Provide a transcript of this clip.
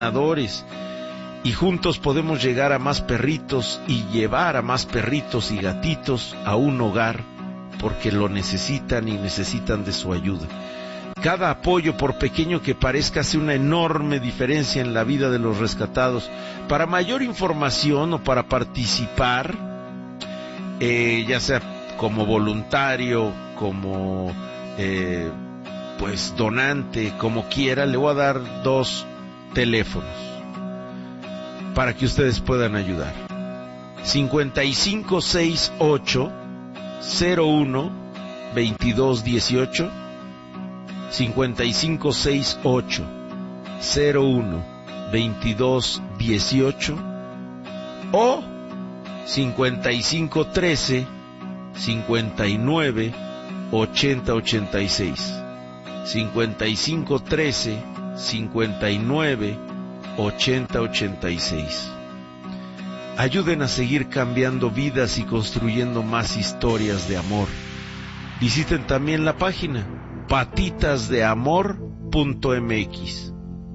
y juntos podemos llegar a más perritos y llevar a más perritos y gatitos a un hogar porque lo necesitan y necesitan de su ayuda. Cada apoyo, por pequeño que parezca, hace una enorme diferencia en la vida de los rescatados. Para mayor información o para participar, ya sea como voluntario, como donante, como quiera, le voy a dar 2 teléfonos para que ustedes puedan ayudar. 5568 01 2218, 5568 01 2218 o 5513 59 80 86, 5513 59 80 86. Ayuden a seguir cambiando vidas y construyendo más historias de amor. Visiten también la página patitasdeamor.mx.